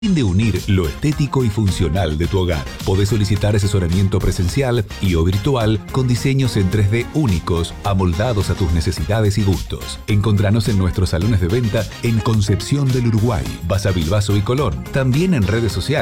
de unir lo estético y funcional de tu hogar. Podés solicitar asesoramiento presencial y o virtual con diseños en 3D únicos, amoldados a tus necesidades y gustos. Encontranos en nuestros salones de venta en Concepción del Uruguay, Basavilbaso y Colón. También en redes sociales.